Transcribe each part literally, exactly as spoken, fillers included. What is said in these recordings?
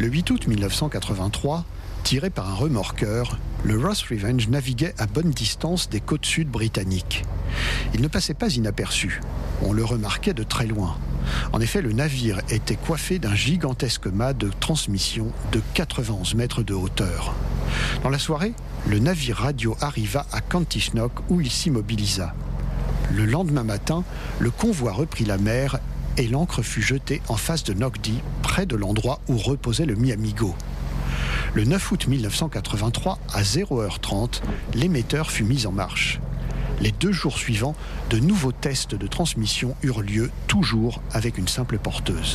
Le huit août mille neuf cent quatre-vingt-trois, tiré par un remorqueur, le Ross Revenge naviguait à bonne distance des côtes sud britanniques. Il ne passait pas inaperçu. On le remarquait de très loin. En effet, le navire était coiffé d'un gigantesque mât de transmission de quatre-vingt-onze mètres de hauteur. Dans la soirée, le navire radio arriva à Kantishnok où il s'immobilisa. Le lendemain matin, le convoi reprit la mer et l'ancre fut jetée en face de Nokdi, près de l'endroit où reposait le Mi-Amigo. Le neuf août mille neuf cent quatre-vingt-trois, à zéro heure trente, l'émetteur fut mis en marche. Les deux jours suivants, de nouveaux tests de transmission eurent lieu, toujours avec une simple porteuse.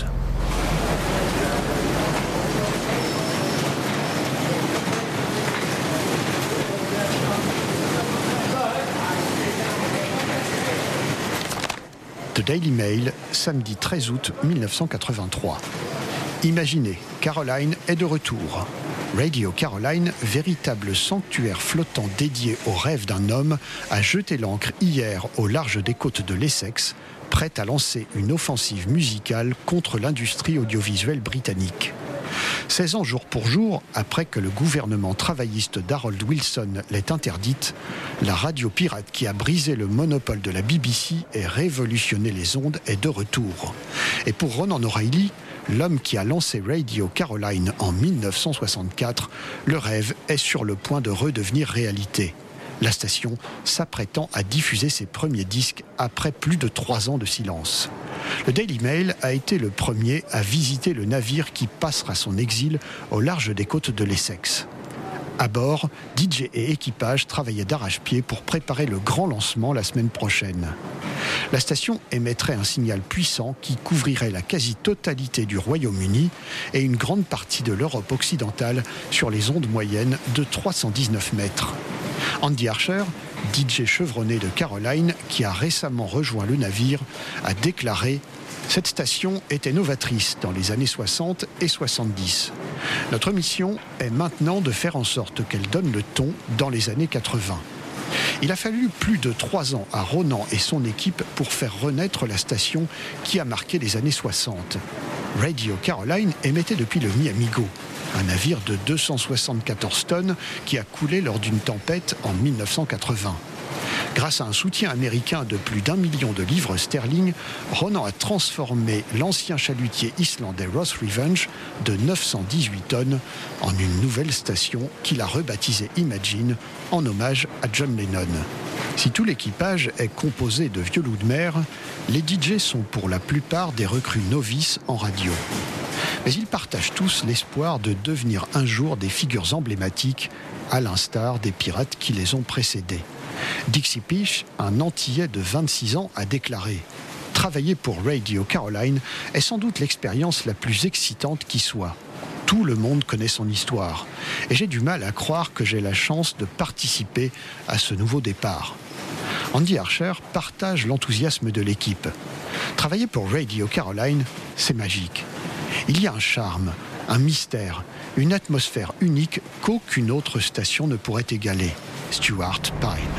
The Daily Mail, samedi treize août mille neuf cent quatre-vingt-trois. Imaginez, Caroline est de retour. Radio Caroline, véritable sanctuaire flottant dédié au rêve d'un homme, a jeté l'ancre hier au large des côtes de l'Essex, prête à lancer une offensive musicale contre l'industrie audiovisuelle britannique. seize ans jour pour jour, après que le gouvernement travailliste d'Harold Wilson l'ait interdite, la radio pirate qui a brisé le monopole de la B B C et révolutionné les ondes est de retour. Et pour Ronan O'Reilly, l'homme qui a lancé Radio Caroline en mille neuf cent soixante-quatre, le rêve est sur le point de redevenir réalité. La station s'apprêtant à diffuser ses premiers disques après plus de trois ans de silence. Le Daily Mail a été le premier à visiter le navire qui passera son exil au large des côtes de l'Essex. À bord, D J et équipage travaillaient d'arrache-pied pour préparer le grand lancement la semaine prochaine. La station émettrait un signal puissant qui couvrirait la quasi-totalité du Royaume-Uni et une grande partie de l'Europe occidentale sur les ondes moyennes de trois cent dix-neuf mètres. Andy Archer, D J chevronné de Caroline, qui a récemment rejoint le navire, a déclaré « Cette station était novatrice dans les années soixante et soixante-dix. Notre mission est maintenant de faire en sorte qu'elle donne le ton dans les années quatre-vingts. » Il a fallu plus de trois ans à Ronan et son équipe pour faire renaître la station qui a marqué les années soixante. Radio Caroline émettait depuis le Mi-Amigo, un navire de deux cent soixante-quatorze tonnes qui a coulé lors d'une tempête en mille neuf cent quatre-vingts. Grâce à un soutien américain de plus d'un million de livres sterling, Ronan a transformé l'ancien chalutier islandais Ross Revenge de neuf cent dix-huit tonnes en une nouvelle station qu'il a rebaptisée Imagine en hommage à John Lennon. Si tout l'équipage est composé de vieux loups de mer, les D J sont pour la plupart des recrues novices en radio. Mais ils partagent tous l'espoir de devenir un jour des figures emblématiques, à l'instar des pirates qui les ont précédés. Dixie Peach, un Antillais de vingt-six ans, a déclaré « Travailler pour Radio Caroline est sans doute l'expérience la plus excitante qui soit. Tout le monde connaît son histoire. Et j'ai du mal à croire que j'ai la chance de participer à ce nouveau départ. » Andy Archer partage l'enthousiasme de l'équipe. Travailler pour Radio Caroline, c'est magique. Il y a un charme, un mystère, une atmosphère unique qu'aucune autre station ne pourrait égaler. Stuart Pine.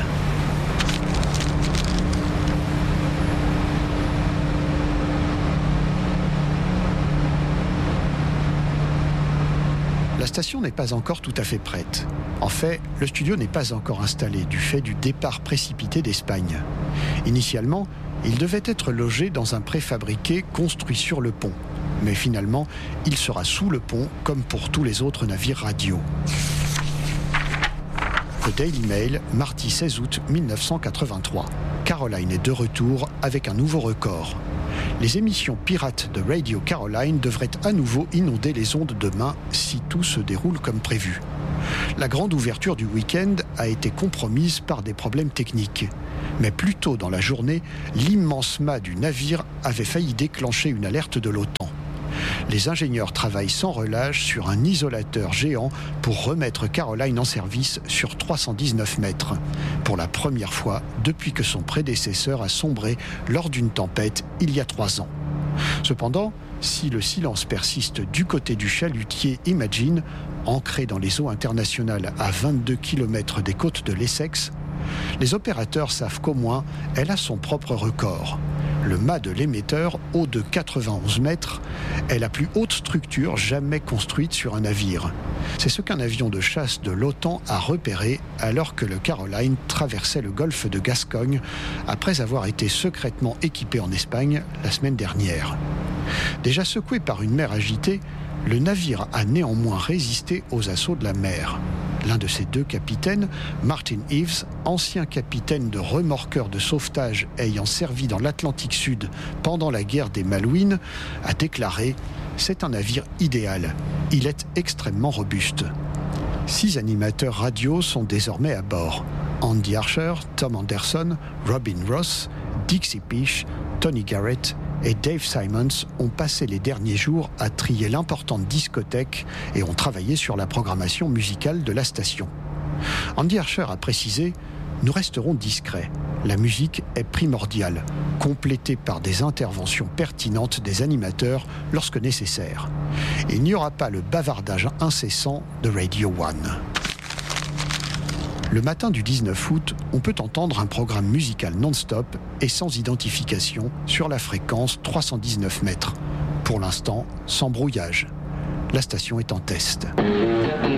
La station n'est pas encore tout à fait prête. En fait, le studio n'est pas encore installé du fait du départ précipité d'Espagne. Initialement, il devait être logé dans un préfabriqué construit sur le pont. Mais finalement, il sera sous le pont comme pour tous les autres navires radio. The Daily Mail, mardi seize août mille neuf cent quatre-vingt-trois. Caroline est de retour avec un nouveau record. Les émissions pirates de Radio Caroline devraient à nouveau inonder les ondes demain si tout se déroule comme prévu. La grande ouverture du week-end a été compromise par des problèmes techniques. Mais plus tôt dans la journée, l'immense mât du navire avait failli déclencher une alerte de l'OTAN. Les ingénieurs travaillent sans relâche sur un isolateur géant pour remettre Caroline en service sur trois cent dix-neuf mètres, pour la première fois depuis que son prédécesseur a sombré lors d'une tempête il y a trois ans. Cependant, si le silence persiste du côté du chalutier Imagine, ancré dans les eaux internationales à vingt-deux kilomètres des côtes de l'Essex, les opérateurs savent qu'au moins elle a son propre record. Le mât de l'émetteur, haut de quatre-vingt-onze mètres, est la plus haute structure jamais construite sur un navire. C'est ce qu'un avion de chasse de l'OTAN a repéré alors que le Caroline traversait le golfe de Gascogne après avoir été secrètement équipé en Espagne la semaine dernière. Déjà secoué par une mer agitée, le navire a néanmoins résisté aux assauts de la mer. L'un de ses deux capitaines, Martin Eves, ancien capitaine de remorqueur de sauvetage ayant servi dans l'Atlantique Sud pendant la guerre des Malouines, a déclaré « C'est un navire idéal. Il est extrêmement robuste ». Six animateurs radio sont désormais à bord. Andy Archer, Tom Anderson, Robin Ross, Dixie Peach, Tony Garrett et Dave Simons ont passé les derniers jours à trier l'importante discothèque et ont travaillé sur la programmation musicale de la station. Andy Archer a précisé « Nous resterons discrets. La musique est primordiale, complétée par des interventions pertinentes des animateurs lorsque nécessaire. Il n'y aura pas le bavardage incessant de Radio One ». Le matin du dix-neuf août, on peut entendre un programme musical non-stop et sans identification sur la fréquence trois cent dix-neuf mètres. Pour l'instant, sans brouillage. La station est en test.